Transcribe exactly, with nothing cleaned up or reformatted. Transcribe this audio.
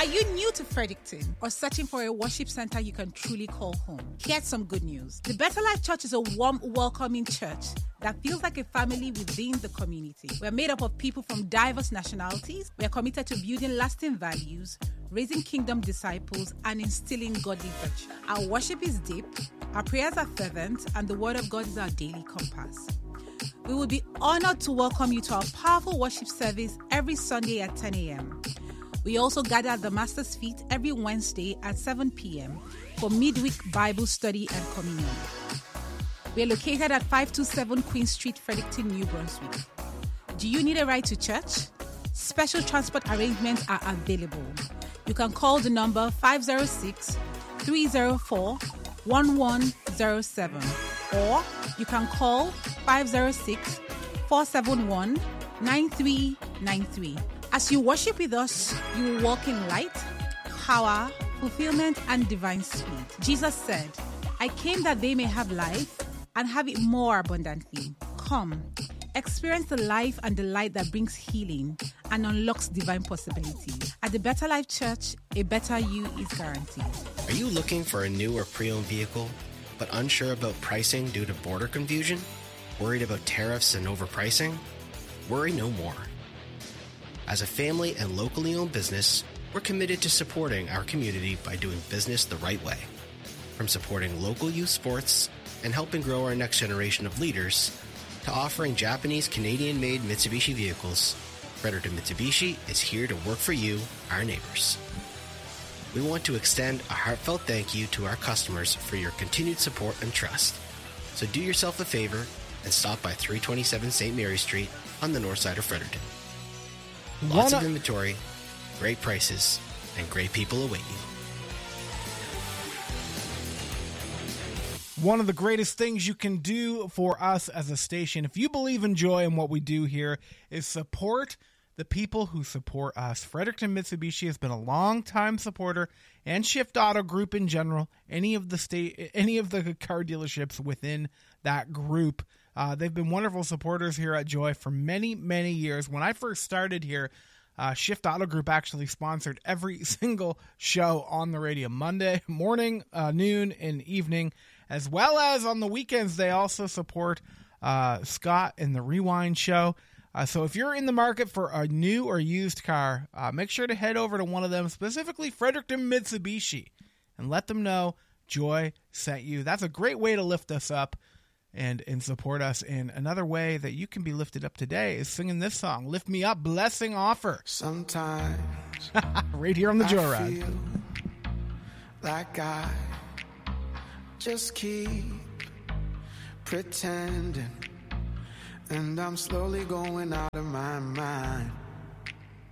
Are you new to Fredericton or searching for a worship center you can truly call home? Here's some good news. The Better Life Church is a warm, welcoming church that feels like a family within the community. We're made up of people from diverse nationalities. We're committed to building lasting values, raising kingdom disciples, and instilling godly virtue. Our worship is deep, our prayers are fervent, and the word of God is our daily compass. We would be honored to welcome you to our powerful worship service every Sunday at ten a.m. We also gather at the Master's Feet every Wednesday at seven p.m. for midweek Bible study and communion. We are located at five twenty-seven Queen Street, Fredericton, New Brunswick. Do you need a ride to church? Special transport arrangements are available. You can call the number five oh six, three oh four, one one oh seven or you can call five oh six, four seven one, nine three nine three. As you worship with us, you will walk in light, power, fulfillment, and divine speed. Jesus said, I came that they may have life and have it more abundantly. Come, experience the life and the light that brings healing and unlocks divine possibilities. At the Better Life Church, a better you is guaranteed. Are you looking for a new or pre-owned vehicle, but unsure about pricing due to border confusion? Worried about tariffs and overpricing? Worry no more. As a family and locally owned business, we're committed to supporting our community by doing business the right way. From supporting local youth sports and helping grow our next generation of leaders, to offering Japanese Canadian-made Mitsubishi vehicles, Fredericton Mitsubishi is here to work for you, our neighbors. We want to extend a heartfelt thank you to our customers for your continued support and trust. So do yourself a favor and stop by three twenty-seven Saint Mary Street on the north side of Fredericton. Lots Wanna- of inventory, great prices, and great people await you. One of the greatest things you can do for us as a station, if you believe in joy and what we do here, is support the people who support us. Fredericton Mitsubishi has been a long-time supporter, and Shift Auto Group in general, any of the state, any of the car dealerships within that group. Uh, they've been wonderful supporters here at Joy for many, many years. When I first started here, uh, Shift Auto Group actually sponsored every single show on the radio, Monday morning, uh, noon, and evening, as well as on the weekends. They also support uh, Scott and the Rewind Show. Uh, so if you're in the market for a new or used car, uh, make sure to head over to one of them, specifically Fredericton Mitsubishi, and let them know Joy sent you. That's a great way to lift us up and, and support us. And another way that you can be lifted up today is singing this song, Lift Me Up, Blessing Offer. Sometimes right here on the Joyride. I feel like I just keep pretending, and I'm slowly going out of my mind.